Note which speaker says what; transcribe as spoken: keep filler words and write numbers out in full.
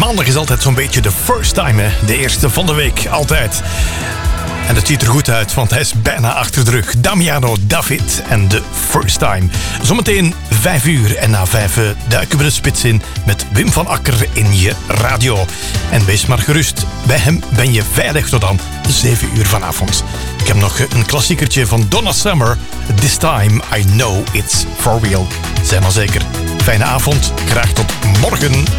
Speaker 1: maandag is altijd zo'n beetje de first time, hè? De eerste van de week, altijd. En dat ziet er goed uit, want hij is bijna achter de rug. Damiano David en de First Time. Zometeen vijf uur en na vijf duiken we de spits in met Wim van Akker in je radio. En wees maar gerust, bij hem ben je veilig tot dan zeven uur vanavond. Ik heb nog een klassiekertje van Donna Summer. This time I know it's for real. Zeg maar zeker. Fijne avond, graag tot morgen.